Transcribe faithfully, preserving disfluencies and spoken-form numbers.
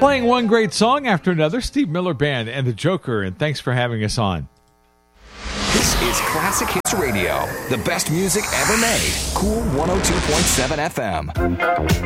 Playing one great song after another, Steve Miller Band and the Joker, and thanks for having us on. This is Classic Hits Radio, the best music ever made. Cool one oh two point seven F M.